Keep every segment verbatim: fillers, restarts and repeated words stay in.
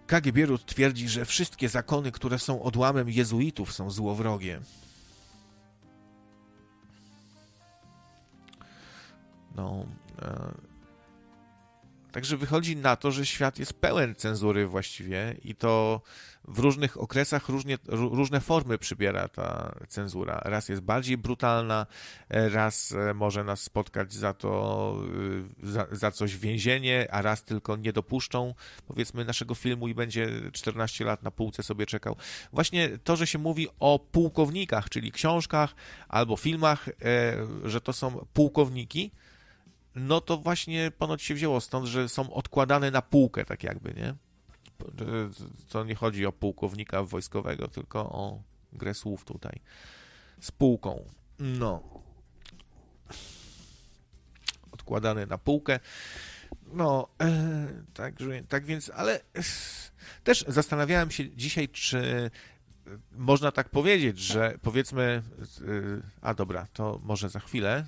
Kagibierut twierdzi, że wszystkie zakony, które są odłamem jezuitów, są złowrogie. No... E... Także wychodzi na to, że świat jest pełen cenzury właściwie i to w różnych okresach różnie, różne formy przybiera ta cenzura. Raz jest bardziej brutalna, raz może nas spotkać za to, za, za coś więzienie, a raz tylko nie dopuszczą, powiedzmy, naszego filmu i będzie czternaście lat na półce sobie czekał. Właśnie to, że się mówi o pułkownikach, czyli książkach albo filmach, że to są pułkowniki, no to właśnie ponoć się wzięło stąd, że są odkładane na półkę, tak jakby, nie? To nie chodzi o pułkownika wojskowego, tylko o grę słów tutaj. Z półką. No. Odkładane na półkę. No, e, także, tak więc, ale e, też zastanawiałem się dzisiaj, czy można tak powiedzieć, że powiedzmy, e, a dobra, to może za chwilę.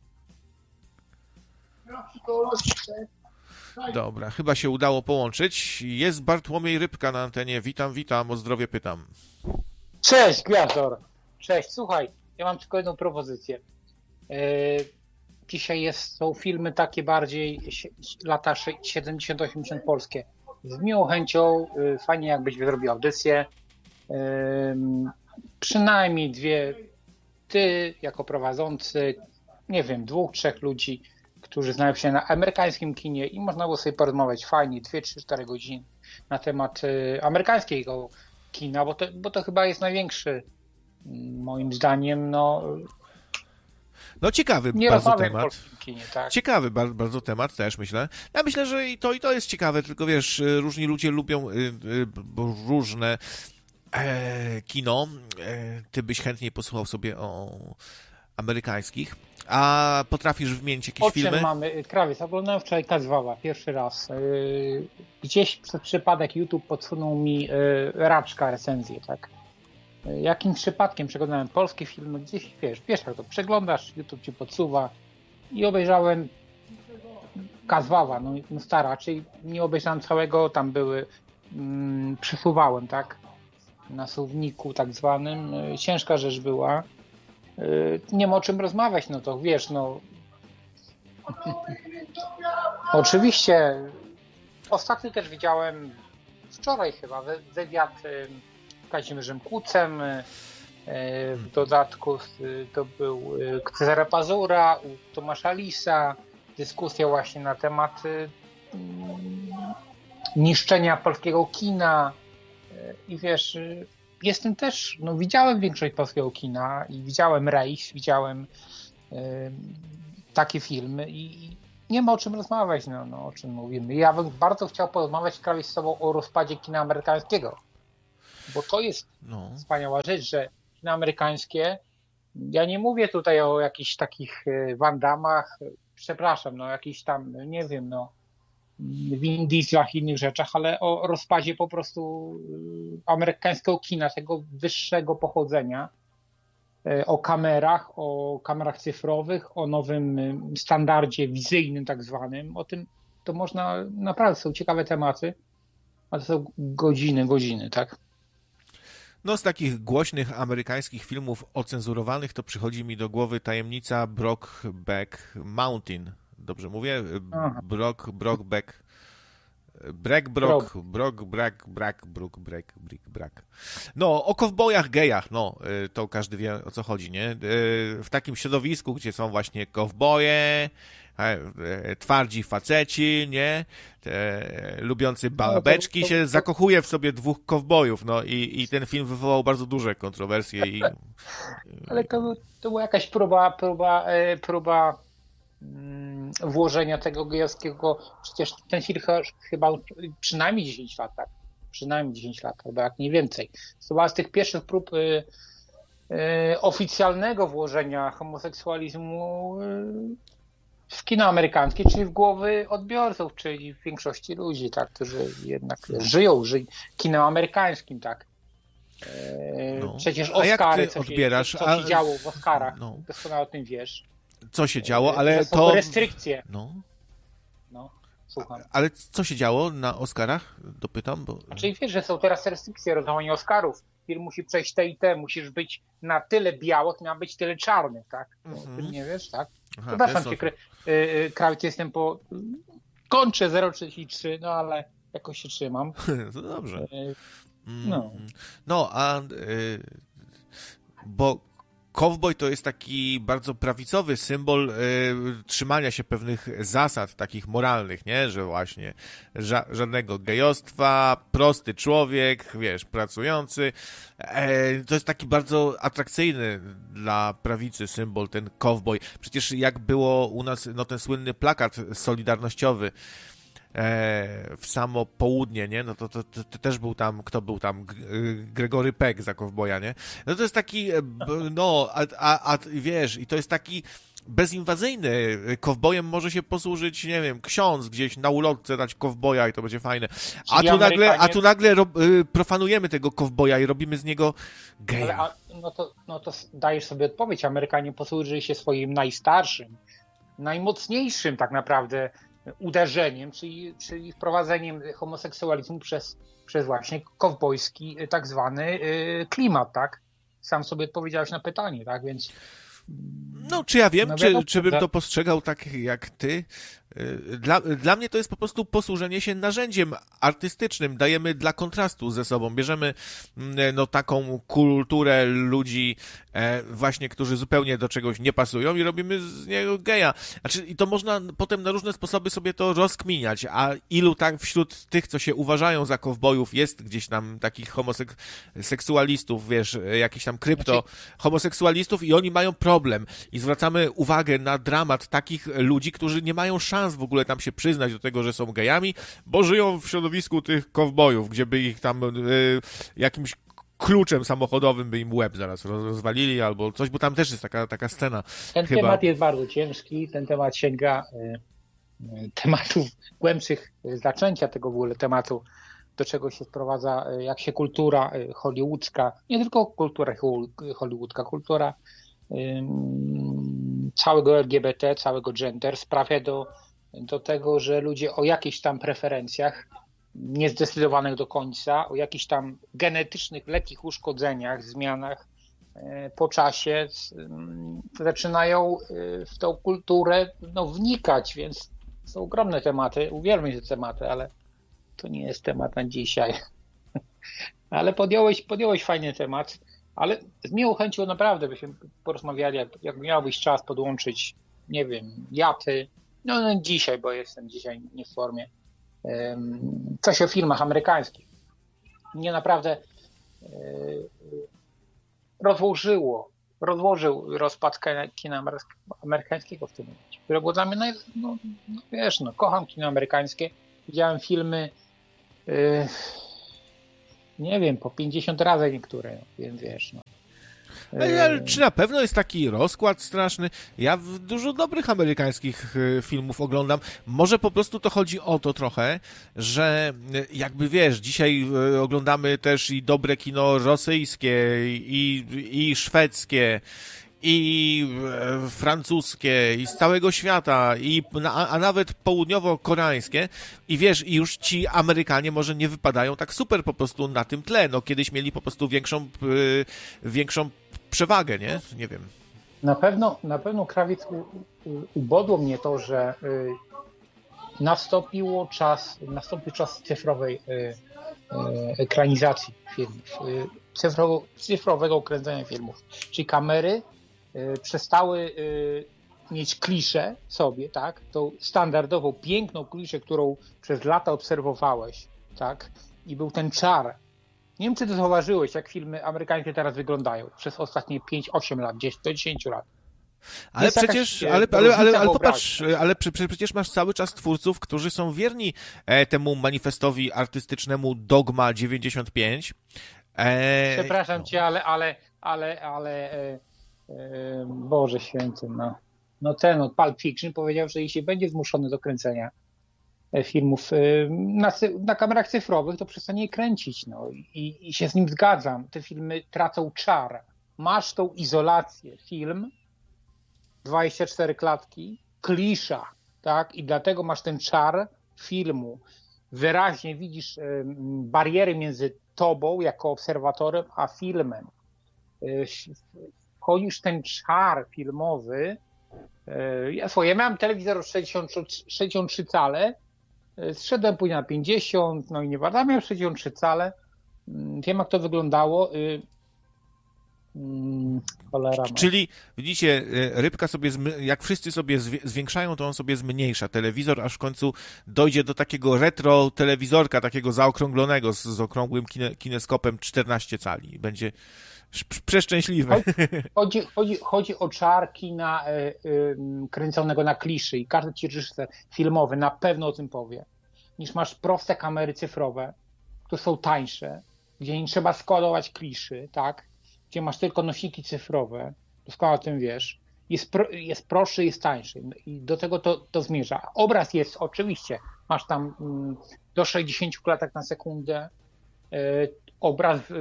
Dobra, chyba się udało połączyć. Jest Bartłomiej Rybka na antenie. Witam, witam, o zdrowie pytam. Cześć, Gwiazdor. Cześć, słuchaj, ja mam tylko jedną propozycję. Yy, dzisiaj jest, są filmy takie bardziej lata siedemdziesiąte osiemdziesiąte polskie. Z miłą chęcią, yy, fajnie jakbyś zrobił audycję. Yy, przynajmniej dwie, ty jako prowadzący, nie wiem, dwóch, trzech ludzi, którzy znają się na amerykańskim kinie i można było sobie porozmawiać fajnie, dwie, trzy, cztery godziny na temat y, amerykańskiego kina, bo to, bo to chyba jest największy, moim zdaniem, no... No ciekawy nie bardzo temat. W polskim kinie, tak? Ciekawy bardzo, bardzo temat też, myślę. Ja myślę, że i to, i to jest ciekawe, tylko wiesz, różni ludzie lubią y, y, różne e, kino. E, ty byś chętniej posłuchał sobie o amerykańskich. A potrafisz wymienić jakieś o filmy? O czym mamy? Krawiec. Oglądałem wczoraj Kazwała, pierwszy raz. Yy, gdzieś przez przypadek YouTube podsunął mi yy, Raczka recenzję, tak? Yy, jakim przypadkiem przeglądałem polskie filmy, gdzieś, wiesz, wiesz jak to, przeglądasz, YouTube ci podsuwa i obejrzałem Kazwała, no, no stara, czyli nie obejrzałem całego, tam były, yy, przesuwałem, tak? Na słowniku tak zwanym. Yy, ciężka rzecz była. Nie ma o czym rozmawiać, no to wiesz, no oczywiście ostatnio też widziałem wczoraj chyba wywiad z Kazimierzem Kucem, w dodatku to był Cezary Pazura, u Tomasza Lisa, dyskusja właśnie na temat niszczenia polskiego kina i wiesz, jestem też, no widziałem większość polskiego kina i widziałem Rejs, widziałem y, takie filmy i nie ma o czym rozmawiać, no, no o czym mówimy. Ja bym bardzo chciał porozmawiać prawie z tobą o rozpadzie kina amerykańskiego, bo to jest no. wspaniała rzecz, że kino amerykańskie, ja nie mówię tutaj o jakichś takich Van Dammach, przepraszam, no jakiś tam, nie wiem, no Vin Dieslach i innych rzeczach, ale o rozpadzie po prostu amerykańskiego kina, tego wyższego pochodzenia, o kamerach, o kamerach cyfrowych, o nowym standardzie wizyjnym tak zwanym, o tym to można, naprawdę są ciekawe tematy, a to są godziny, godziny, tak? No z takich głośnych amerykańskich filmów ocenzurowanych to przychodzi mi do głowy Tajemnica Brokeback Mountain. Dobrze mówię? Brock, Brockback, Break, Brock, Brock, Brack, Brack, Brook, Break, Brick, Brack. No, o kowbojach, gejach, no, to każdy wie, o co chodzi, nie? W takim środowisku, gdzie są właśnie kowboje, twardzi faceci, nie? Te, lubiący babeczki, się zakochuje w sobie dwóch kowbojów, no i, i ten film wywołał bardzo duże kontrowersje. I, ale to, to była jakaś próba, próba, próba włożenia tego gejowskiego, przecież ten film chyba przynajmniej dziesięć lat, tak? Przynajmniej dziesięć lat, albo jak nie więcej. To była z tych pierwszych prób y, y, oficjalnego włożenia homoseksualizmu y, w kino amerykańskie, czyli w głowy odbiorców, czyli w większości ludzi, tak, którzy jednak żyją, żyją kinem amerykańskim, tak. Y, no. Przecież Oscary, co się, odbierasz? co się działo w Oscarach, no. doskonale o tym wiesz. Co się działo, ale to... to... restrykcje. No. No. słucham. Ale co się działo na Oscarach? Dopytam, bo... Znaczy wiesz, że są teraz restrykcje rozdawania Oscarów. Film musi przejść te i te, musisz być na tyle białych, ma być tyle czarnych, tak? Mm-hmm. Ty nie wiesz, tak? Aha, przepraszam cię, Kry- yy, Krawiec, jestem po... Kończę zero przecinek trzydzieści trzy, no ale jakoś się trzymam. To dobrze. Yy, no. no, a... Yy, bo Kowboj to jest taki bardzo prawicowy symbol y, trzymania się pewnych zasad takich moralnych, nie? Że właśnie ża- żadnego gejostwa, prosty człowiek, wiesz, pracujący. E, to jest taki bardzo atrakcyjny dla prawicy symbol, ten kowboj. Przecież jak było u nas, no ten słynny plakat solidarnościowy w samo południe, nie? No to, to, to, to też był tam, kto był tam? Gregory Peck za kowboja, nie? No to jest taki, no, a, a, a wiesz, i to jest taki bezinwazyjny. Kowbojem może się posłużyć, nie wiem, ksiądz gdzieś na ulotce dać kowboja i to będzie fajne. A tu nagle, a tu nagle ro, profanujemy tego kowboja i robimy z niego geja. Ale, a, no, to, no to dajesz sobie odpowiedź. Amerykanie posłużyli się swoim najstarszym, najmocniejszym tak naprawdę uderzeniem, czyli, czyli wprowadzeniem homoseksualizmu przez, przez właśnie kowbojski tak zwany klimat, tak? Sam sobie odpowiedziałeś na pytanie, tak? Więc... No, czy ja wiem, no, czy, czy bym to postrzegał tak jak ty? Dla, dla mnie to jest po prostu posłużenie się narzędziem artystycznym. Dajemy dla kontrastu ze sobą. Bierzemy no, taką kulturę ludzi e, właśnie, którzy zupełnie do czegoś nie pasują i robimy z niego geja. Znaczy, i to można potem na różne sposoby sobie to rozkminiać. A ilu tak wśród tych, co się uważają za kowbojów, jest gdzieś tam takich homoseksualistów, wiesz, jakichś tam krypto homoseksualistów i oni mają problem. I zwracamy uwagę na dramat takich ludzi, którzy nie mają szans w ogóle tam się przyznać do tego, że są gejami, bo żyją w środowisku tych kowbojów, gdzie by ich tam y, jakimś kluczem samochodowym by im łeb zaraz rozwalili albo coś, bo tam też jest taka, taka scena. Ten chyba. Temat jest bardzo ciężki, ten temat sięga y, y, tematów głębszych, y, zaczęcia tego w ogóle tematu, do czego się sprowadza, y, jak się kultura y, hollywoodzka, nie tylko kultura hollywoodzka, kultura y, całego L G B T, całego gender sprawia do, do tego, że ludzie o jakichś tam preferencjach niezdecydowanych do końca, o jakichś tam genetycznych, lekkich uszkodzeniach, zmianach po czasie zaczynają w tą kulturę no, wnikać, więc są ogromne tematy, uwielbiam te tematy, ale to nie jest temat na dzisiaj. Ale podjąłeś, podjąłeś fajny temat, ale z miłą chęcią naprawdę byśmy porozmawiali, jak, jak miałbyś czas podłączyć, nie wiem, ja, ty, no, no dzisiaj, bo jestem dzisiaj nie w formie, um, coś o filmach amerykańskich. Mnie naprawdę um, rozłożyło, rozłożył rozpad kina amerykańskiego w tym momencie, które było dla mnie, naj, no, no wiesz, no, kocham kino amerykańskie, widziałem filmy, yy, nie wiem, po pięćdziesiąt razy niektóre, więc wiesz, no. Ale czy na pewno jest taki rozkład straszny? Ja dużo dobrych amerykańskich filmów oglądam. Może po prostu to chodzi o to trochę, że jakby wiesz, dzisiaj oglądamy też i dobre kino rosyjskie, i, i szwedzkie, i francuskie, i z całego świata, i, a nawet południowo-koreańskie i wiesz, i już ci Amerykanie może nie wypadają tak super po prostu na tym tle. No kiedyś mieli po prostu większą, yy, większą przewagę, nie? Nie wiem. Na pewno, na pewno Krawiec u, u, ubodło mnie to, że yy, nastąpiło czas, nastąpił czas cyfrowej yy, yy, ekranizacji filmów, yy, cyfrowo, cyfrowego kręcenia filmów, czyli kamery przestały mieć kliszę sobie, tak, tą standardową, piękną kliszę, którą przez lata obserwowałeś, tak, i był ten czar. Nie wiem, czy ty zauważyłeś, jak filmy amerykańskie teraz wyglądają przez ostatnie pięć osiem lat, dziesięć do dziesięciu lat. Ale przecież, ale, ale, ale, ale popatrz, ale przecież masz cały czas twórców, którzy są wierni temu manifestowi artystycznemu Dogma dziewięćdziesiąt pięć. E... Przepraszam cię, ale, ale, ale, ale e... Boże święty, no, no ten od Pulp Fiction powiedział, że jeśli będzie zmuszony do kręcenia filmów na, na kamerach cyfrowych, to przestanie je kręcić, no i, i się z nim zgadzam. Te filmy tracą czar. Masz tą izolację, film, dwadzieścia cztery klatki, klisza, tak, i dlatego masz ten czar filmu wyraźnie widzisz bariery między tobą jako obserwatorem, a filmem. Wchodzisz w ten czar filmowy. Ja swoje, ja miałem telewizor sześćdziesiąt trzy cale, zszedłem później na pięćdziesiąt, no i nie bardzo, miałem sześćdziesiąt trzy cale. Wiem, jak to wyglądało. Cholera, Czyli widzicie, Rybka sobie, jak wszyscy sobie zwiększają, to on sobie zmniejsza telewizor, aż w końcu dojdzie do takiego retro telewizorka, takiego zaokrąglonego z, z okrągłym kine, kineskopem czternaście cali. Będzie przeszczęśliwy. Chodzi, chodzi, chodzi o czar kina y, y, kręconego na kliszy i każdy ci reżyser filmowy na pewno o tym powie. Niż masz proste kamery cyfrowe, które są tańsze, gdzie nie trzeba składować kliszy, tak? Gdzie masz tylko nośniki cyfrowe, doskonale o tym wiesz, jest, pro, jest prostszy, jest tańszy i do tego to, to zmierza. Obraz jest, oczywiście, masz tam mm, do sześćdziesiąt klatek na sekundę, y, obraz y,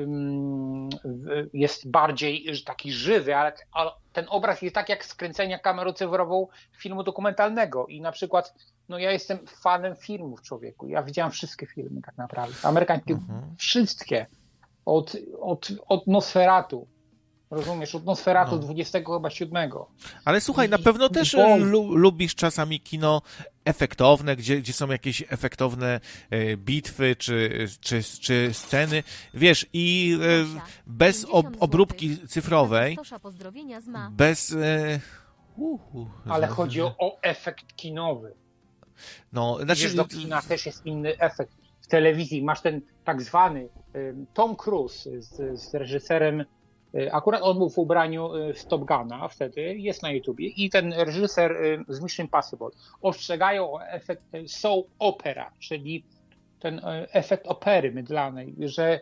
y, jest bardziej taki żywy, ale, ale ten obraz jest tak jak skręcenia kamerą cyfrową filmu dokumentalnego i na przykład, no ja jestem fanem filmów, człowieku, ja widziałem wszystkie filmy tak naprawdę, amerykańskie, mhm. wszystkie. Od, od, od Nosferatu, rozumiesz, od Nosferatu no. dwudziestego chyba siódmego. Ale słuchaj, I, na pewno też bo... lu, lubisz czasami kino efektowne, gdzie, gdzie są jakieś efektowne e, bitwy czy, czy, czy sceny, wiesz, i e, bez ob, obróbki cyfrowej, bez... E, uh, uh, Ale chodzi o, o efekt kinowy. No, znaczy... Wiesz, do kina też jest inny efekt. W telewizji masz ten tak zwany Tom Cruise z, z reżyserem, akurat on był w ubraniu z Top Guna wtedy, jest na YouTubie i ten reżyser z Mission Impossible ostrzegają o efekt soap opera, czyli ten efekt opery mydlanej, że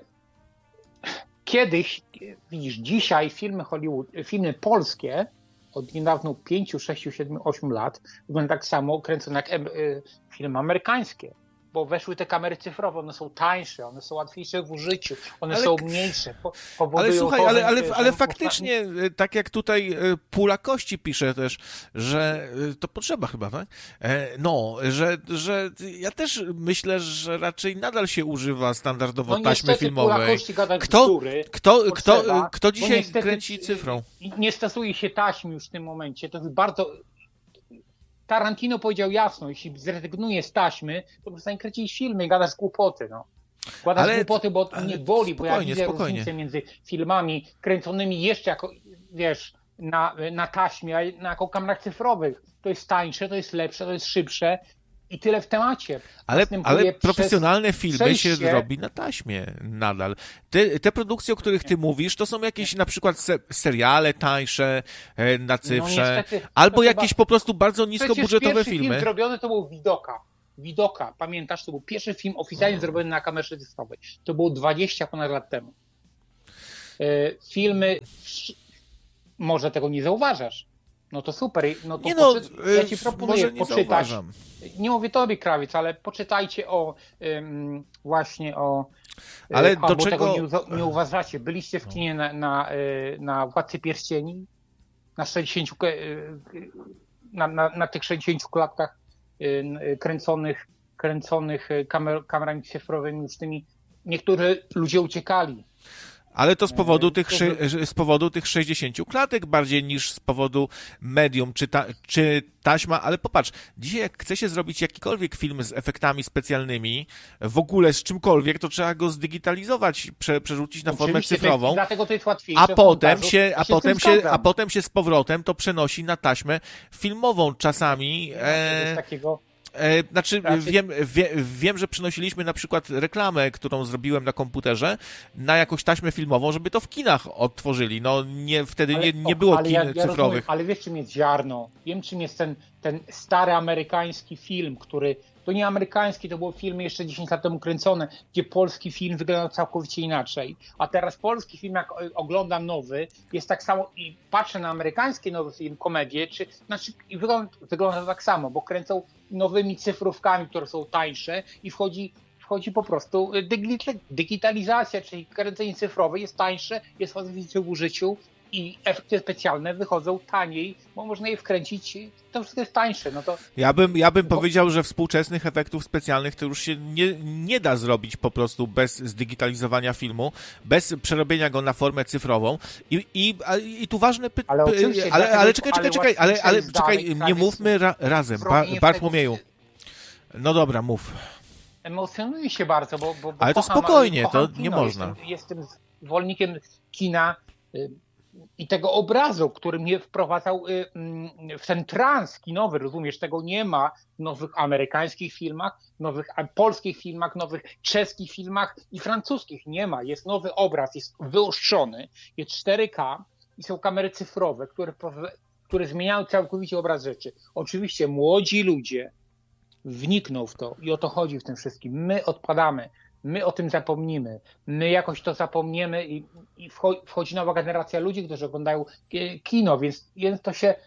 kiedyś, widzisz, dzisiaj filmy Hollywood, filmy polskie od niedawno pięciu, sześciu, siedmiu, ośmiu lat wyglądają tak samo kręcone jak filmy amerykańskie. Bo weszły te kamery cyfrowe, one są tańsze, one są łatwiejsze w użyciu, one ale, są mniejsze. Po, ale słuchaj, to, ale, ale, ale, ale faktycznie, można... tak jak tutaj Pula Kości pisze też, że to potrzeba chyba, tak? No, że, że ja też myślę, że raczej nadal się używa standardowo no, taśmy filmowej. Pula Kości gada kto, bzdury, kto, potrzeba, kto, kto dzisiaj niestety, kręci cyfrą? Nie stosuje się taśm już w tym momencie, to jest bardzo... Tarantino powiedział jasno, jeśli zrezygnuje z taśmy, to przestań kręcić filmy i gadasz głupoty, no. Gadasz ale, głupoty, bo mnie boli, bo ja widzę spokojnie. różnicę między filmami kręconymi jeszcze jako, wiesz, na, na taśmie, a na jako kamerach cyfrowych. To jest tańsze, to jest lepsze, to jest szybsze i tyle w temacie. Ale, ale profesjonalne filmy przejście... się robi na taśmie nadal. Te, te produkcje, o których ty mówisz, to są jakieś na przykład se, seriale tańsze na cyfrze, no niestety, albo jakieś chyba... po prostu bardzo niskobudżetowe pierwszy filmy. Film zrobiony to był Widoka. Widoka, pamiętasz? To był pierwszy film oficjalnie zrobiony na kamerze cyfrowej. To było dwadzieścia ponad lat temu. Filmy, może tego nie zauważasz. No to super, no to nie no, poczy... ja ci proponuję nie poczytać. Zauważam. Nie mówię tobie, Krawiec, ale poczytajcie o um, właśnie o ale a, do bo czego... tego nie, nie uważacie. Byliście w kinie na, na, na Władcy Pierścieni na sześćdziesięciu na, na, na tych sześćdziesięciu klatkach kręconych, kręconych kamer, kamerami cyfrowymi już tymi. Niektórzy ludzie uciekali. Ale to z powodu tych, z powodu tych sześćdziesięciu klatek bardziej niż z powodu medium czy, ta, czy taśma, ale popatrz, dzisiaj jak chce się zrobić jakikolwiek film z efektami specjalnymi, w ogóle z czymkolwiek, to trzeba go zdigitalizować, prze, przerzucić na formę Oczywiście, cyfrową, to jest, dlatego to jest łatwiejsze a potem się, się, a się potem się, a potem się z powrotem to przenosi na taśmę filmową czasami. E... takiego... E, znaczy, wiem, wie, wiem, że przynosiliśmy na przykład reklamę, którą zrobiłem na komputerze, na jakąś taśmę filmową, żeby to w kinach odtworzyli. No nie, wtedy ale, nie, nie było kin ja, ja cyfrowych. Rozumiem, ale wiesz, czym jest ziarno? Wiem, czym jest ten, ten stary amerykański film, który, to nie amerykański, to były filmy jeszcze dziesięć lat temu kręcone, gdzie polski film wyglądał całkowicie inaczej. A teraz polski film, jak oglądam nowy, jest tak samo i patrzę na amerykański nowy film, komedię, czy, znaczy i wygląda, wygląda tak samo, bo kręcą nowymi cyfrówkami, które są tańsze i wchodzi, wchodzi po prostu digitalizacja, czyli kręcenie cyfrowe jest tańsze, jest łatwiejsze w użyciu i efekty specjalne wychodzą taniej, bo można je wkręcić, to wszystko jest tańsze. No to... Ja bym, ja bym bo... powiedział, że współczesnych efektów specjalnych to już się nie, nie da zrobić po prostu bez zdigitalizowania filmu, bez przerobienia go na formę cyfrową. I, i, i tu ważne pytanie. Ale, ale, ale, ale czekaj, czekaj, czekaj, ale, ale czekaj, nie mówmy ra, razem. Ba, Bartłomieju. No dobra, mów. Emocjonuję się bardzo, bo, bo, bo ale to kocham, spokojnie, kocham to kino. nie można. Jestem, jestem zwolennikiem kina y, i tego obrazu, który mnie wprowadzał y, y, w ten trans kinowy, rozumiesz, tego nie ma w nowych amerykańskich filmach, nowych polskich filmach, nowych czeskich filmach i francuskich. Nie ma. Jest nowy obraz, jest wyostrzony, jest cztery K i są kamery cyfrowe, które, które zmieniają całkowicie obraz rzeczy. Oczywiście młodzi ludzie wnikną w to i o to chodzi w tym wszystkim. My odpadamy, my o tym zapomnimy, my jakoś to zapomniemy i, i wchodzi nowa generacja ludzi, którzy oglądają kino, więc, więc to się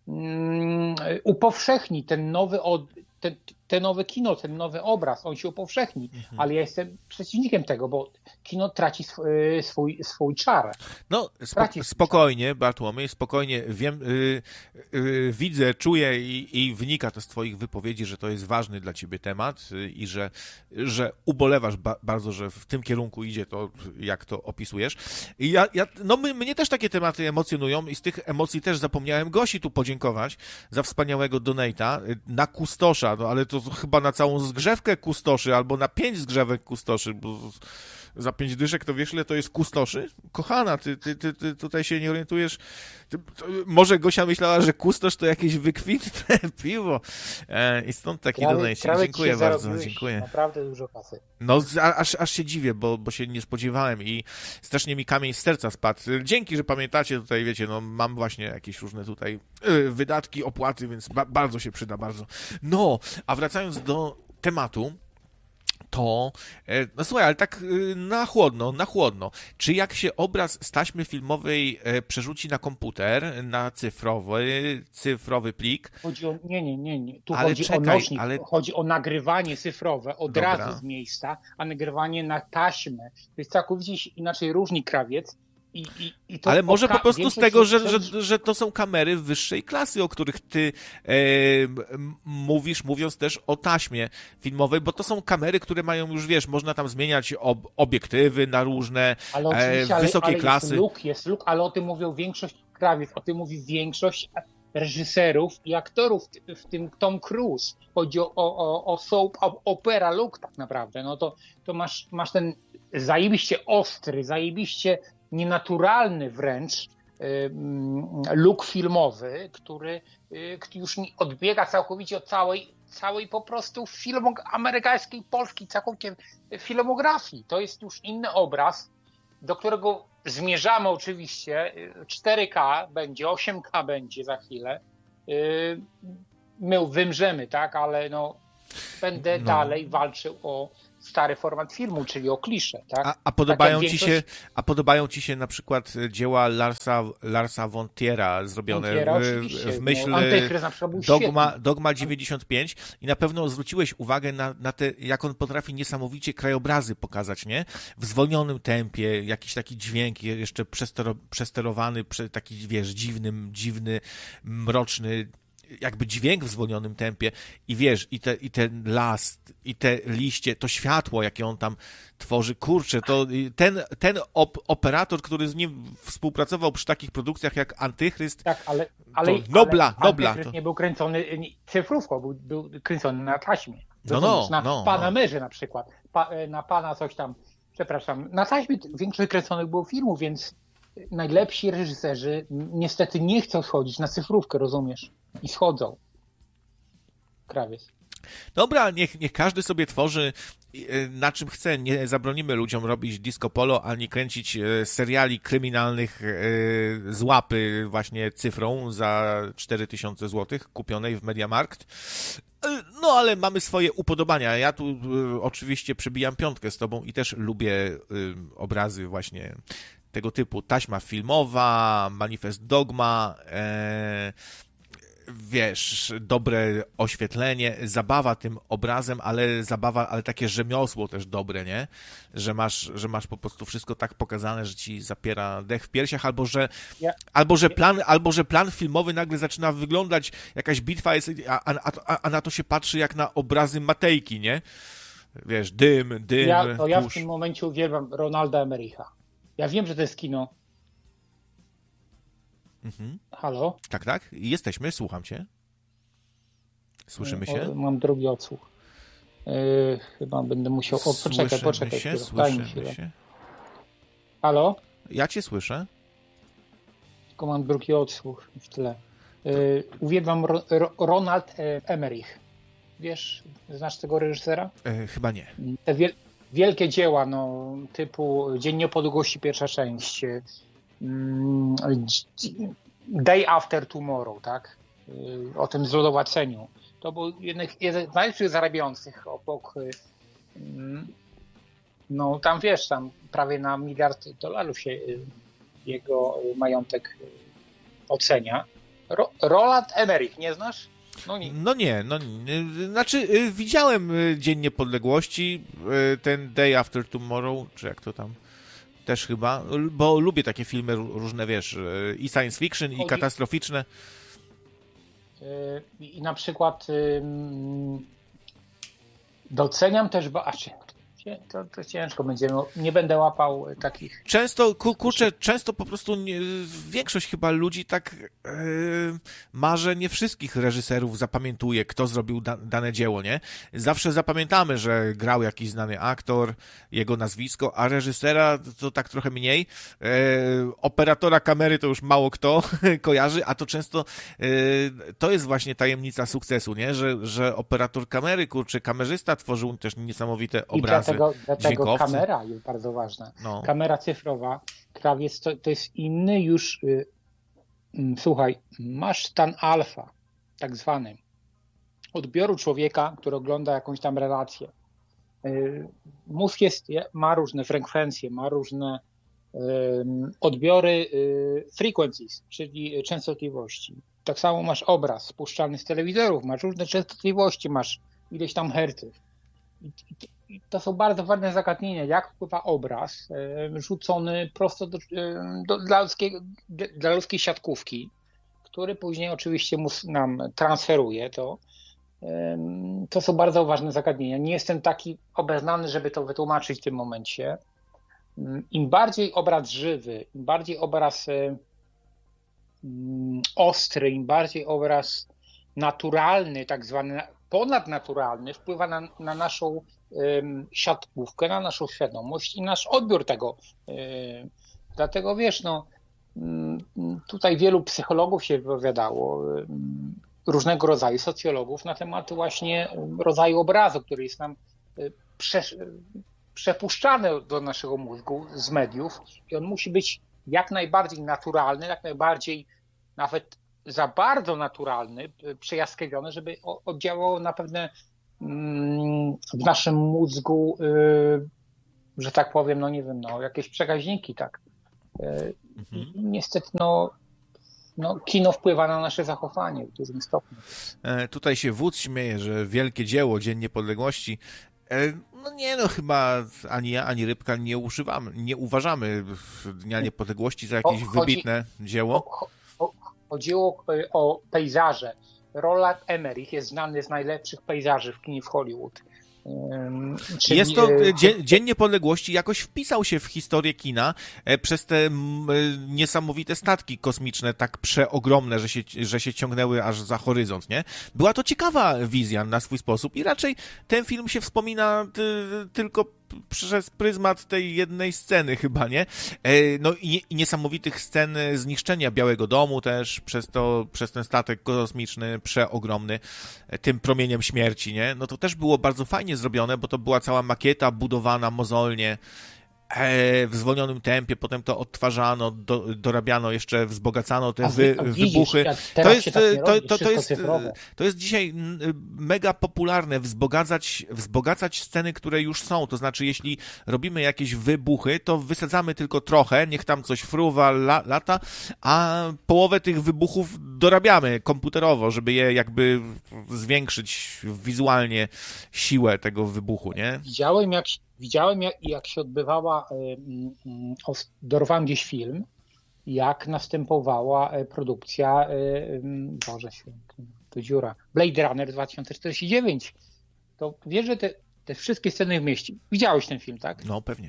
um, upowszechni, ten nowy, od, ten, te nowe kino, ten nowy obraz, on się upowszechni, mhm. ale ja jestem przeciwnikiem tego, bo kino traci swój, swój, swój czar. No spo, spokojnie, Bartłomiej, spokojnie, wiem, yy, yy, widzę, czuję i, i wynika to z twoich wypowiedzi, że to jest ważny dla ciebie temat yy, i że, że ubolewasz ba, bardzo, że w tym kierunku idzie to, jak to opisujesz. I ja, ja, no my, mnie też takie tematy emocjonują i z tych emocji też zapomniałem Gosi tu podziękować za wspaniałego donata na kustosza, no ale to chyba na całą zgrzewkę kustoszy, albo na pięć zgrzewek kustoszy, bo za pięć dyszek to wiesz, ile to jest kustoszy? Kochana, ty, ty, ty, ty tutaj się nie orientujesz. Ty, to, może Gosia myślała, że kustosz to jakieś wykwintne piwo. E, I stąd taki donajcik. Dziękuję bardzo, dziękuję. Naprawdę dużo kasy. No, aż, aż się dziwię, bo, bo się nie spodziewałem i strasznie mi kamień z serca spadł. Dzięki, że pamiętacie tutaj, wiecie, no mam właśnie jakieś różne tutaj yy, wydatki, opłaty, więc ba- bardzo się przyda, bardzo. No, a wracając do tematu, to, no słuchaj, ale tak na chłodno, na chłodno. Czy jak się obraz z taśmy filmowej przerzuci na komputer, na cyfrowy, cyfrowy plik? Chodzi o, nie, nie, nie, nie. Tu ale chodzi czekaj, o nośnik, ale... chodzi o nagrywanie cyfrowe od Dobra. razu z miejsca, a nagrywanie na taśmę. To jest całkowicie inaczej różni krawiec. I, i, i to ale może oka- po prostu z większość tego, że, rzeczy- że, że to są kamery wyższej klasy, o których ty e, m- mówisz, mówiąc też o taśmie filmowej, bo to są kamery, które mają już, wiesz, można tam zmieniać ob- obiektywy na różne ale e, oczywiście, wysokiej ale, ale klasy. Jest luk, jest luk, ale o tym mówią większość krawiec, o tym mówi większość reżyserów i aktorów, w tym Tom Cruise. Chodzi o, o, o soap opera look tak naprawdę. No to, to masz, masz ten zajebiście ostry, zajebiście nienaturalny wręcz look filmowy, który już odbiega całkowicie od całej, całej po prostu filmog- amerykańskiej, polskiej, całkowicie filmografii. To jest już inny obraz, do którego zmierzamy oczywiście. cztery K będzie, osiem K będzie za chwilę. My wymrzemy, tak, ale no będę no. dalej walczył o stary format filmu, czyli o klisze, tak? A, a, podobają tak ci większość... się, a podobają ci się na przykład dzieła Larsa, Larsa von Triera zrobione Montiera, w, w myśl no, Antychryst na przykład był Dogma, Dogma dziewięćdziesiąt pięć i na pewno zwróciłeś uwagę na, na te, jak on potrafi niesamowicie krajobrazy pokazać, nie? W zwolnionym tempie, jakiś taki dźwięk jeszcze przestero, przesterowany, taki, wiesz, dziwny, dziwny, mroczny, jakby dźwięk w zwolnionym tempie i wiesz, i, te, i ten las, i te liście, to światło, jakie on tam tworzy, kurczę, to ten, ten op, operator, który z nim współpracował przy takich produkcjach jak Antychryst, tak, ale, ale, to Nobla, ale Nobla. Antychryst To... nie był kręcony cyfrówką, był, był kręcony na taśmie. No, no, na no, Panamerze na przykład, pa, na Pana coś tam, przepraszam, na taśmie większość kręconych było filmów, więc najlepsi reżyserzy niestety nie chcą schodzić na cyfrówkę, rozumiesz? I schodzą. Krawiec. Dobra, niech, niech każdy sobie tworzy na czym chce. Nie zabronimy ludziom robić disco polo, ani kręcić seriali kryminalnych z łapy właśnie cyfrą za cztery tysiące złotych kupionej w Mediamarkt. No, ale mamy swoje upodobania. Ja tu oczywiście przybijam piątkę z tobą i też lubię obrazy właśnie tego typu. Taśma filmowa, Manifest Dogma, e, wiesz, dobre oświetlenie, zabawa tym obrazem, ale zabawa, ale takie rzemiosło też dobre, nie? Że masz, że masz po prostu wszystko tak pokazane, że ci zapiera dech w piersiach, albo że, ja. albo, że plan, albo że plan filmowy nagle zaczyna wyglądać, jakaś bitwa jest, a, a, a na to się patrzy jak na obrazy Matejki, nie? Wiesz, dym, dym, ja, to ja w tym momencie uwielbiam Ronalda Emericha. Ja wiem, że to jest kino. Mhm. Halo? Tak, tak. Jesteśmy, słucham cię. Słyszymy się? O, mam drugi odsłuch. Yy, chyba będę musiał... O, poczekaj, słyszymy poczekaj. Się, Daj mi słyszymy się. Halo? Ja cię słyszę. Tylko mam drugi odsłuch w tle. Yy, uwielbiam Ro, Ro, Ronald Emmerich. Wiesz, znasz tego reżysera? E, chyba nie. Te wiel, wielkie dzieła, no, typu Dzień Niepodległości, pierwsza część, mm, Day After Tomorrow, tak? Yy, o tym zlodowaceniu. To był jeden, jeden z najlepszych zarabiających obok, yy, no tam wiesz, tam prawie na miliard dolarów się yy, jego majątek yy, ocenia. Ro, Roland Emmerich, nie znasz? No nie. no nie, no nie. Znaczy widziałem Dzień Niepodległości, ten Day After Tomorrow, czy jak to tam, też chyba, bo lubię takie filmy różne, wiesz, i science fiction, i katastroficzne. I na przykład doceniam też, bo To, to ciężko będzie, no, nie będę łapał takich... Często, ku, kurczę, często po prostu nie, większość chyba ludzi tak yy, ma, że nie wszystkich reżyserów zapamiętuje, kto zrobił da, dane dzieło, nie? Zawsze zapamiętamy, że grał jakiś znany aktor, jego nazwisko, a reżysera to tak trochę mniej. Yy, operatora kamery to już mało kto kojarzy, a to często yy, to jest właśnie tajemnica sukcesu, nie? Że, że operator kamery, kurczę, kamerzysta tworzył też niesamowite obrazy. Dlatego, dlatego kamera jest bardzo ważna. No. Kamera cyfrowa, krawiec to, to jest inny już, y, y, słuchaj, masz stan alfa, tak zwany, odbioru człowieka, który ogląda jakąś tam relację. Y, mózg jest, ma różne frekwencje, ma różne y, odbiory y, frequencies, czyli częstotliwości. Tak samo masz obraz spuszczalny z telewizorów, masz różne częstotliwości, masz ileś tam herców. I to są bardzo ważne zagadnienia, jak wpływa obraz e, rzucony prosto do, do, dla, ludzkiego, dla ludzkiej siatkówki, który później oczywiście mus, nam transferuje to. E, to są bardzo ważne zagadnienia. Nie jestem taki obeznany, żeby to wytłumaczyć w tym momencie. Im bardziej obraz żywy, im bardziej obraz e, ostry, im bardziej obraz naturalny, tak zwany ponadnaturalny, wpływa na, na naszą um, siatkówkę, na naszą świadomość i nasz odbiór tego. Um, dlatego wiesz, no, um, tutaj wielu psychologów się wypowiadało, um, różnego rodzaju socjologów na temat właśnie rodzaju obrazu, który jest nam um, prze, przepuszczany do naszego mózgu z mediów i on musi być jak najbardziej naturalny, jak najbardziej nawet za bardzo naturalny, przejaskrawiony, żeby oddziałało na pewne w naszym mózgu, że tak powiem, no nie wiem, no jakieś przekaźniki, tak. Mhm. Niestety, no, no kino wpływa na nasze zachowanie w dużym stopniu. E, tutaj się wódz śmieje, że wielkie dzieło, Dzień Niepodległości. E, no nie, no chyba ani ja, ani Rybka nie używamy, nie uważamy Dnia Niepodległości za jakieś o, chodzi, wybitne dzieło. O, o, Chodziło o pejzaże. Roland Emmerich jest znany z najlepszych pejzaży w kinie w Hollywood. Czyli... Jest to Dzień, Dzień Niepodległości jakoś wpisał się w historię kina przez te niesamowite statki kosmiczne, tak przeogromne, że się, że się ciągnęły aż za horyzont, nie? Była to ciekawa wizja na swój sposób i raczej ten film się wspomina ty, tylko przez pryzmat tej jednej sceny chyba, nie? No i, i niesamowitych scen zniszczenia Białego Domu też przez to, przez ten statek kosmiczny przeogromny, tym promieniem śmierci, nie? No to też było bardzo fajnie zrobione, bo to była cała makieta budowana mozolnie. w zwolnionym tempie, potem to odtwarzano, do, dorabiano, jeszcze wzbogacano te wy, a widzisz, wybuchy. To jest, tak to, to, to, jest, to jest dzisiaj mega popularne, wzbogacać, wzbogacać sceny, które już są. To znaczy, jeśli robimy jakieś wybuchy, to wysadzamy tylko trochę, niech tam coś fruwa, la, lata, a połowę tych wybuchów dorabiamy komputerowo, żeby je jakby zwiększyć wizualnie siłę tego wybuchu, nie? Widziałem, jak Widziałem, jak, jak się odbywała, dorwałem gdzieś film, jak następowała produkcja, Boże Święty, to dziura, Blade Runner dwa tysiące czterdzieści dziewięć. To wiesz, że te, te wszystkie sceny w mieście, widziałeś ten film, tak? No, pewnie.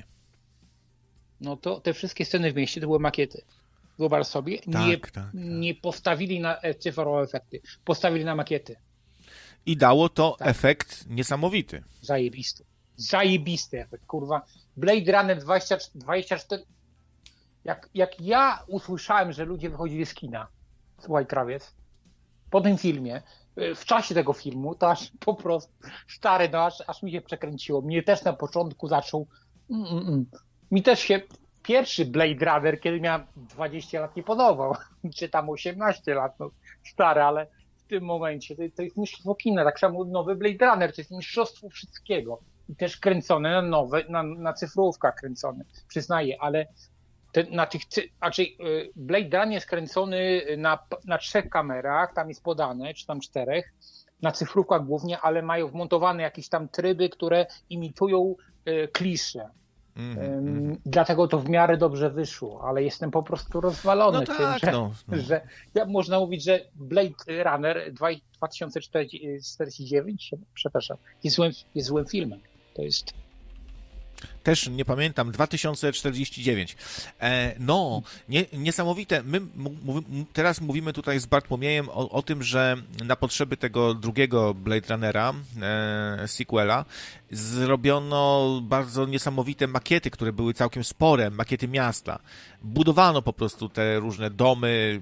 No to te wszystkie sceny w mieście to były makiety. Wyobraź sobie, tak, nie, tak, tak. nie postawili na cyfrowe efekty, postawili na makiety. I dało to tak. efekt niesamowity. Zajebisty. Zajebisty efekt, kurwa. Blade Runner dwadzieścia, dwadzieścia cztery. Jak, jak ja usłyszałem, że ludzie wychodzili z kina, słuchaj, krawiec, po tym filmie, w czasie tego filmu, to aż po prostu stary, no aż, aż mi się przekręciło. Mnie też na początku zaczął. Mm, mm. Mi też się pierwszy Blade Runner, kiedy miałem dwadzieścia lat, nie podobał. Czy tam osiemnaście lat, no stary, ale w tym momencie to, to jest mistrzostwo kina. Tak samo nowy Blade Runner, to jest mistrzostwo wszystkiego. I też kręcone na nowe, na, na cyfrówkach kręcone, przyznaję, ale te, na tych, znaczy Blade Runner jest kręcony na, na trzech kamerach, tam jest podane, czy tam czterech, na cyfrówkach głównie, ale mają wmontowane jakieś tam tryby, które imitują y, klisze. Mm, um, dlatego to w miarę dobrze wyszło, ale jestem po prostu rozwalony no tym, tak, że, no, no. że ja, można mówić, że Blade Runner dwa tysiące czterdzieści dziewięć, przepraszam, jest złym, jest złym filmem. To jest... Też nie pamiętam, dwa tysiące czterdzieści dziewięć. E, no, nie, niesamowite. My m, m, teraz mówimy tutaj z Bartłomiejem o, o tym, że na potrzeby tego drugiego Blade Runnera, e, sequela, zrobiono bardzo niesamowite makiety, które były całkiem spore, makiety miasta. Budowano po prostu te różne domy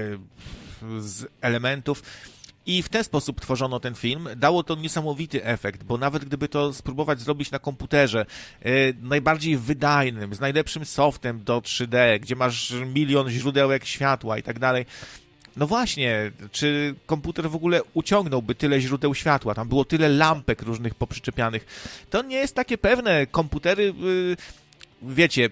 e, z elementów. I w ten sposób tworzono ten film. Dało to niesamowity efekt, bo nawet gdyby to spróbować zrobić na komputerze yy, najbardziej wydajnym, z najlepszym softem do trzy D, gdzie masz milion źródełek światła i tak dalej, no właśnie, czy komputer w ogóle uciągnąłby tyle źródeł światła? Tam było tyle lampek różnych poprzyczepianych. To nie jest takie pewne. Komputery, yy, wiecie...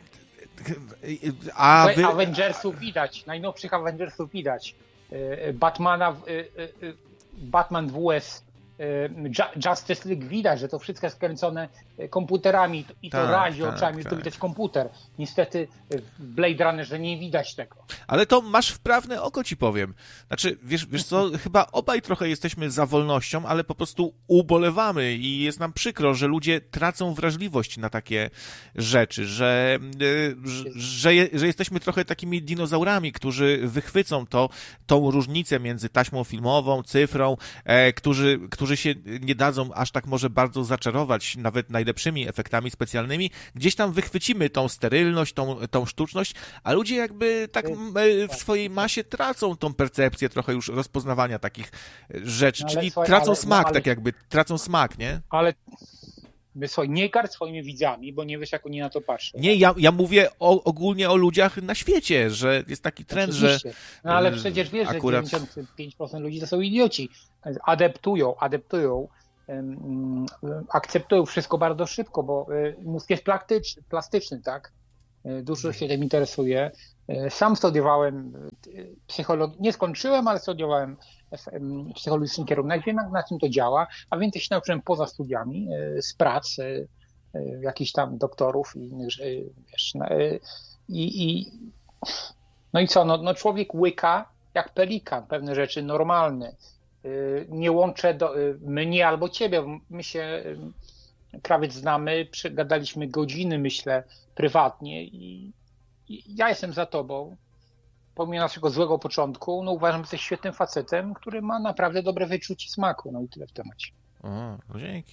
A wy... Avengersów widać, najnowszych Avengersów widać. Batmana, Batman W S, Justice League widać, że to wszystko jest kręcone komputerami i to tak, razi tak, oczami, tak. Że to widać komputer. Niestety w Blade Runnerze nie widać tego. Ale to masz wprawne oko, ci powiem. Znaczy, wiesz, wiesz co, chyba obaj trochę jesteśmy za wolnością, ale po prostu ubolewamy i jest nam przykro, że ludzie tracą wrażliwość na takie rzeczy, że, że, że jesteśmy trochę takimi dinozaurami, którzy wychwycą to, tą różnicę między taśmą filmową, cyfrą, e, którzy, którzy się nie dadzą aż tak może bardzo zaczarować nawet najlepszymi efektami specjalnymi. Gdzieś tam wychwycimy tą sterylność, tą, tą sztuczność, a ludzie jakby tak w swojej masie tracą tą percepcję trochę już rozpoznawania takich rzeczy, no czyli słuchaj, tracą ale, smak, no, ale, tak jakby, tracą smak, nie? Ale słuchaj, nie karć swoimi widzami, bo nie wiesz, jak oni na to patrzą. Nie, ja, ja mówię o, ogólnie o ludziach na świecie, że jest taki trend, oczywiście. Że... No ale przecież wiesz, akurat... że dziewięćdziesiąt pięć procent ludzi to są idioci. Adaptują, adaptują, um, akceptują wszystko bardzo szybko, bo mózg jest plastyczny, plastyczny, tak? Dużo się tym interesuje. Sam studiowałem psychologię, nie skończyłem, ale studiowałem psychologiczny kierunek, wiem na czym to działa, a więcej się nauczyłem poza studiami, z prac jakichś tam doktorów i innych, wiesz, i, i no i co, no, no człowiek łyka jak pelikan pewne rzeczy normalne. Nie łączę do, mnie albo ciebie, my się krawiec znamy, przegadaliśmy godziny, myślę, prywatnie i, i ja jestem za tobą. Pomimo naszego złego początku, no uważam, że jesteś świetnym facetem, który ma naprawdę dobre wyczucie smaku. No i tyle w temacie. O, no dzięki.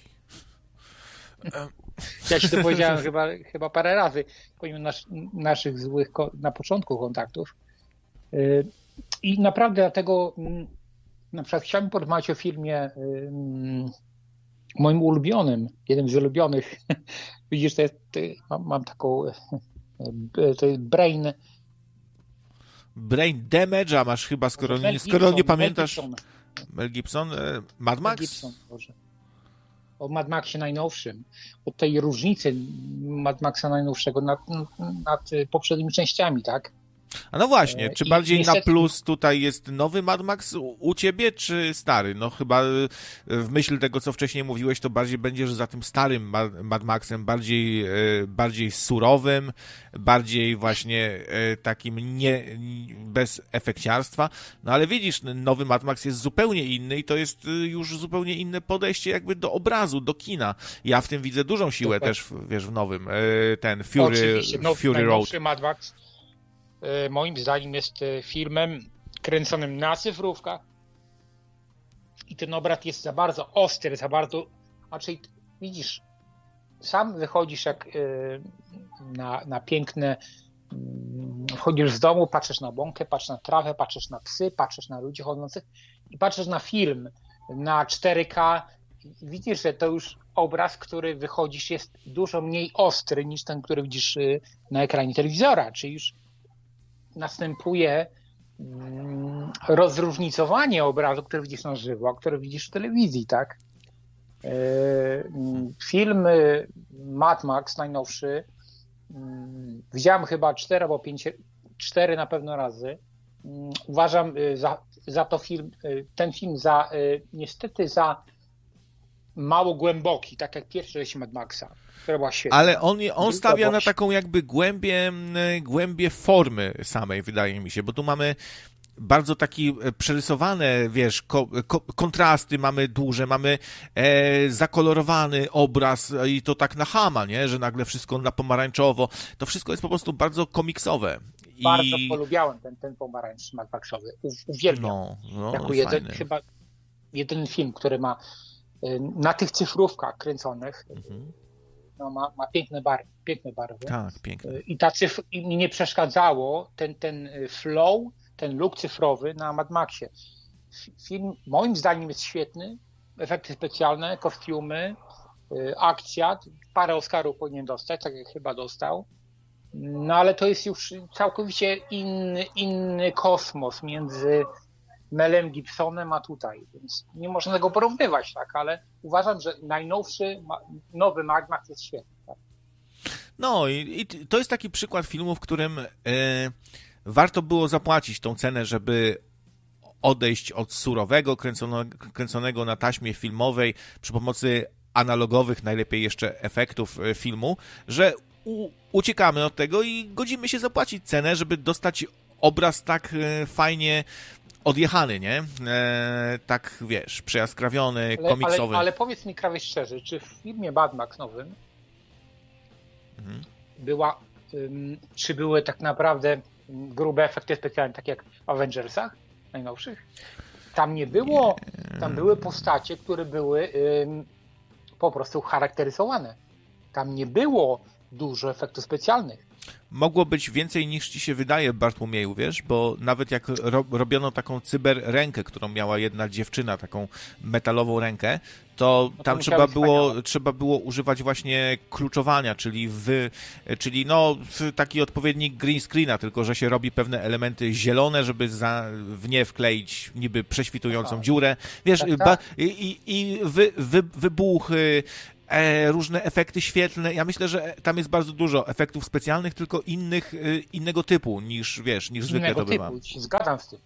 Ja ci to powiedziałem chyba, chyba parę razy, pomimo nas, naszych złych na początku kontaktów. I naprawdę dlatego na przykład chciałbym porozmawiać o filmie moim ulubionym, jednym z ulubionych, widzisz, to jest, mam, mam taką, to jest Brain... Brain Damage, a masz chyba, skoro, nie, skoro nie pamiętasz... Mel Gibson, Mel Gibson Mad Max? Mel Gibson, Boże. O Mad Maxie najnowszym, od tej różnicy Mad Maxa najnowszego nad, nad poprzednimi częściami, tak? A no właśnie, czy I bardziej niestety... na plus tutaj jest nowy Mad Max u, u ciebie, czy stary? No chyba w myśl tego, co wcześniej mówiłeś, to bardziej będziesz za tym starym Mad Maxem, bardziej, bardziej surowym, bardziej właśnie takim nie, bez efekciarstwa. No ale widzisz, nowy Mad Max jest zupełnie inny i to jest już zupełnie inne podejście jakby do obrazu, do kina. Ja w tym widzę dużą siłę Dokładnie. też, wiesz, w nowym. Ten Fury, no, Fury Road. Mad Max moim zdaniem jest filmem kręconym na cyfrówkach i ten obraz jest za bardzo ostry, za bardzo, znaczy widzisz, sam wychodzisz jak na, na piękne, wchodzisz z domu, patrzysz na bąkę, patrzysz na trawę, patrzysz na psy, patrzysz na ludzi chodzących i patrzysz na film na cztery K i widzisz, że to już obraz, który wychodzisz jest dużo mniej ostry niż ten, który widzisz na ekranie telewizora, czyli już następuje rozróżnicowanie obrazu, który widzisz na żywo, a który widzisz w telewizji, tak? Film Mad Max najnowszy widziałem chyba cztery albo pięć, cztery na pewno razy. Uważam za, za to film, ten film za niestety za mało głęboki, tak jak pierwsza część Mad Maxa, która była świetna. Ale on, on stawia na taką jakby głębię, głębię formy samej, wydaje mi się, bo tu mamy bardzo taki przerysowane, wiesz, ko, ko, kontrasty mamy duże, mamy e, zakolorowany obraz i to tak na chama, nie? Że nagle wszystko na pomarańczowo. To wszystko jest po prostu bardzo komiksowe. Bardzo I... polubiałem ten, ten pomarańcz Mad Maxowy. U, uwielbiam. No, no, jako no, jeden, chyba jeden film, który ma na tych cyfrówkach kręconych, mhm. no, ma, ma piękne barwy, piękne barwy. Tak, piękne. I ta cyfr... I mi nie przeszkadzało ten, ten flow, ten look cyfrowy na Mad Maxie. Film moim zdaniem jest świetny, efekty specjalne, kostiumy, akcja, parę Oscarów powinien dostać, tak jak chyba dostał. No ale to jest już całkowicie inny, inny kosmos między Melem Gibsonem a tutaj, więc nie można tego porównywać, tak, ale uważam, że najnowszy, nowy Mad Max jest świetny. Tak? No i, i to jest taki przykład filmu, w którym e, warto było zapłacić tą cenę, żeby odejść od surowego, kręconego, kręconego na taśmie filmowej przy pomocy analogowych, najlepiej jeszcze efektów filmu, że u, uciekamy od tego i godzimy się zapłacić cenę, żeby dostać obraz tak e, fajnie odjechany, nie? E, tak, wiesz, przejaskrawiony, ale, komiksowy. Ale, ale powiedz mi, Krawiec, szczerze, czy w filmie Mad Max nowym mhm. była, um, czy były tak naprawdę grube efekty specjalne, tak jak w Avengersach najnowszych? Tam nie było, nie. Tam były postacie, które były um, po prostu charakteryzowane. Tam nie było dużo efektów specjalnych. Mogło być więcej niż ci się wydaje, Bartłomieju, wiesz, bo nawet jak ro, robiono taką cyberrękę, którą miała jedna dziewczyna, taką metalową rękę, to, no to tam trzeba było, trzeba było używać właśnie kluczowania, czyli w, czyli no taki odpowiednik green screena, tylko że się robi pewne elementy zielone, żeby za, w nie wkleić niby prześwitującą tak. dziurę. Wiesz, tak, tak. Ba, i, i wy, wy, wybuchy, E, różne efekty świetlne. Ja myślę, że tam jest bardzo dużo efektów specjalnych, tylko innych, e, innego typu niż, wiesz, niż zwykle innego to bywa. Typu. Zgadzam z tym.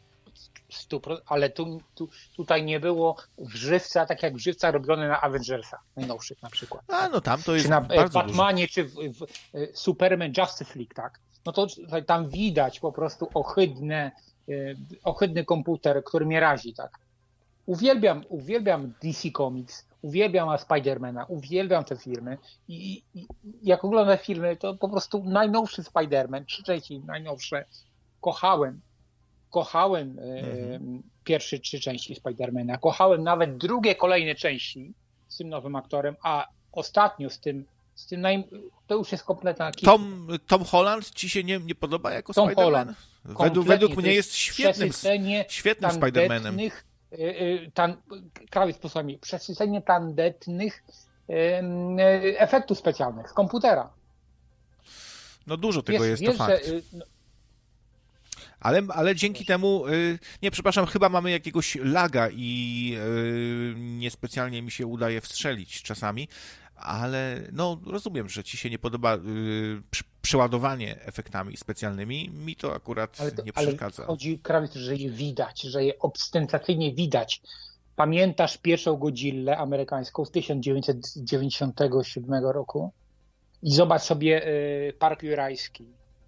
Ale tu, tu, tutaj nie było żywca, tak jak żywca robione na Avengersach najnowszych na przykład. A no tam to jest czy na bardzo Batmanie, dużo. czy w, w Superman Justice League, tak? No to tam widać po prostu ohydne, ohydny komputer, który mnie razi, tak? Uwielbiam, uwielbiam D C Comics, uwielbiam Spidermana, uwielbiam te filmy i, i jak oglądam filmy, to po prostu najnowszy Spiderman, trzy części najnowsze, kochałem. Kochałem mhm. e, pierwsze trzy części Spidermana, kochałem nawet drugie, kolejne części z tym nowym aktorem, a ostatnio z tym, z tym naj... to już jest kompletna kicha. Tom, Tom Holland ci się nie, nie podoba jako Tom Spider-Man? Holland. Według, według mnie jest świetnym, świetnym Spider-Manem. tan, krawiec posłami, przesycenie tandetnych efektów specjalnych z komputera. No dużo tego Wiesz, jest, wiesz, to fakt. że, no, Ale, ale dzięki temu, nie, przepraszam, chyba mamy jakiegoś laga i niespecjalnie mi się udaje wstrzelić czasami, ale no rozumiem, że ci się nie podoba przeładowanie efektami specjalnymi, mi to akurat ale to, nie przeszkadza. Ale chodzi, krawiec, że je widać, że je ostentacyjnie widać. Pamiętasz pierwszą Godzillę amerykańską z tysiąc dziewięćset dziewięćdziesiątego siódmego roku? I zobacz sobie Park Jurajski,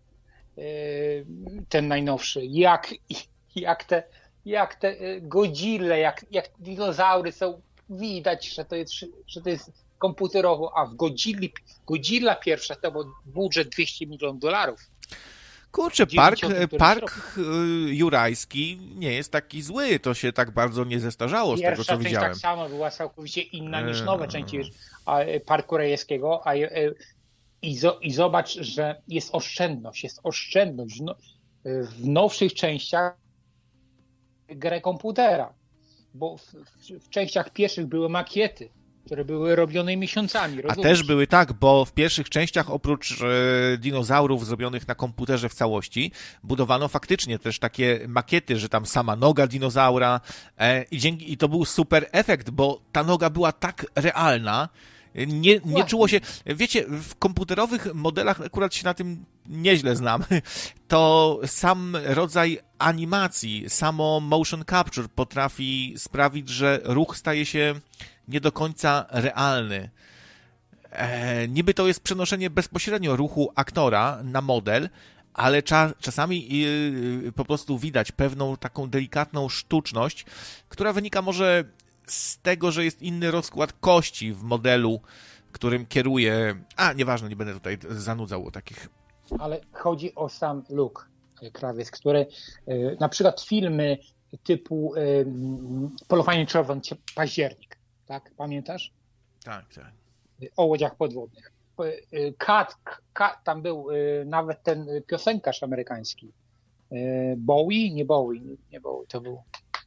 ten najnowszy, jak, jak te, jak te Godzille, jak, jak dinozaury są, widać, że to jest, że to jest komputerowo, a w Godzilli, Godzilla pierwsza to był budżet dwieście milionów dolarów. Kurczę, park, park jurajski nie jest taki zły, to się tak bardzo nie zestarzało z Pierwsza tego, co część widziałem. tak samo była całkowicie inna niż nowe części Parku Jurajskiego, a I, zo, I zobacz, że jest oszczędność, jest oszczędność no, w nowszych częściach grę komputera, bo w, w, w częściach pierwszych były makiety, które były robione miesiącami. Rozumiesz? A też były tak, bo w pierwszych częściach oprócz e, dinozaurów zrobionych na komputerze w całości, budowano faktycznie też takie makiety, że tam sama noga dinozaura e, i, dzięki, i to był super efekt, bo ta noga była tak realna, Nie, nie czuło się, wiecie, w komputerowych modelach akurat się na tym nieźle znam, to sam rodzaj animacji, samo motion capture potrafi sprawić, że ruch staje się nie do końca realny. E, niby to jest przenoszenie bezpośrednio ruchu aktora na model, ale cza, czasami yy, po prostu widać pewną taką delikatną sztuczność, która wynika może z tego, że jest inny rozkład kości w modelu, którym kieruje... A, nieważne, nie będę tutaj zanudzał o takich... Ale chodzi o sam look, krawiec, który na przykład filmy typu Polowanie Czerwony Październik, tak? Pamiętasz? Tak, tak. O łodziach podwodnych. Kat, Kat, tam był nawet ten piosenkarz amerykański. Bowie? Nie Bowie, nie Bowie, to był...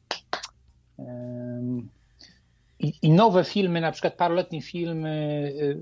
I, I nowe filmy, na przykład paroletnie filmy, yy,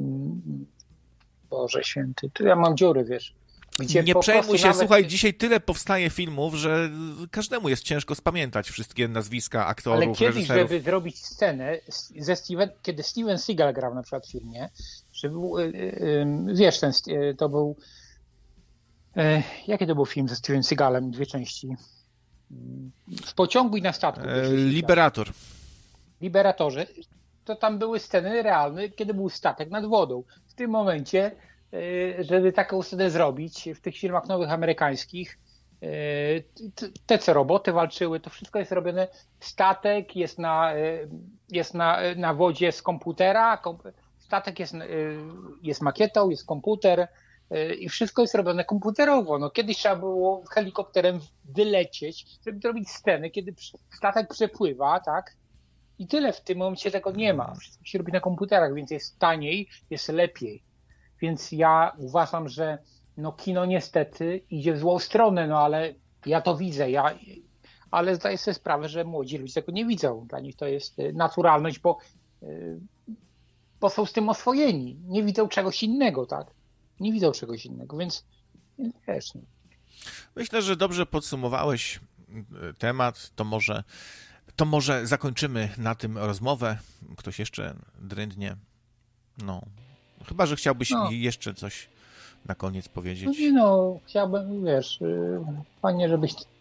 Boże Święty, tu ja mam dziury, wiesz. Gdzie nie po przejmuj się, nawet... słuchaj, dzisiaj tyle powstaje filmów, że każdemu jest ciężko spamiętać wszystkie nazwiska aktorów, Ale kiedyś, reżyserów. żeby zrobić scenę, ze Steven, kiedy Steven Seagal grał na przykład w filmie, że był, yy, yy, wiesz, ten, yy, to był, yy, jaki to był film ze Steven Seagalem, dwie części? W pociągu i na statku. E, Liberator. Liberatorze, to tam były sceny realne, kiedy był statek nad wodą. W tym momencie, żeby taką scenę zrobić w tych filmach nowych amerykańskich, te co roboty walczyły, to wszystko jest robione, statek jest na, jest na, na wodzie z komputera, statek jest, jest makietą, jest komputer i wszystko jest robione komputerowo. No, kiedyś trzeba było helikopterem wylecieć, żeby zrobić scenę, kiedy statek przepływa, tak? I tyle, w tym momencie tego nie ma. Wszystko się robi na komputerach, więc jest taniej, jest lepiej. Więc ja uważam, że no kino niestety idzie w złą stronę, no ale ja to widzę, ja, ale zdaję sobie sprawę, że młodzi ludzie tego nie widzą. Dla nich to jest naturalność, bo, bo są z tym oswojeni. Nie widzą czegoś innego, tak? Nie widzą czegoś innego, więc wiesz. No. Myślę, że dobrze podsumowałeś temat, to może... To może zakończymy na tym rozmowę. Ktoś jeszcze drętnie. No. Chyba, że chciałbyś no. jeszcze coś na koniec powiedzieć. No, no chciałbym, wiesz, fajnie, żebyś